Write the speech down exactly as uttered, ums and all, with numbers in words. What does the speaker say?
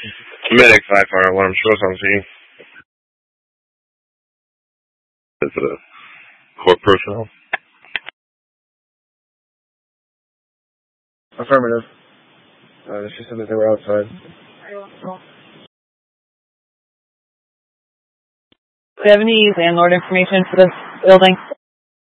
Medic five fire alarm, show us on scene. Is it a court personnel? Affirmative. Uh, she said that they were outside. Do you have any landlord information for this building?